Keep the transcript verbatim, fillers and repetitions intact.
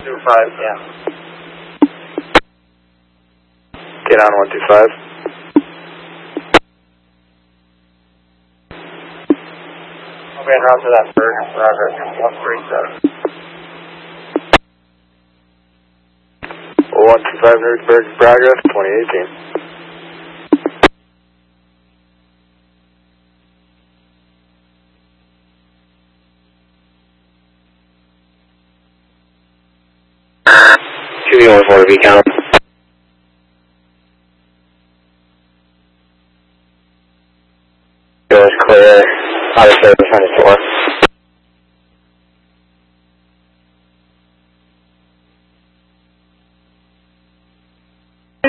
Two five, yeah. Get on one two five. I'll be en route to that bird. Roger. one three seven. one two five Nuremberg, progress, twenty eighteen. two V one four to be count. It was clear. Auto service on his floor.